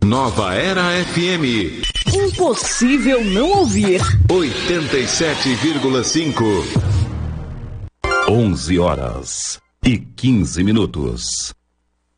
Nova Era FM. Impossível não ouvir. 87,5. 11 horas e 15 minutos.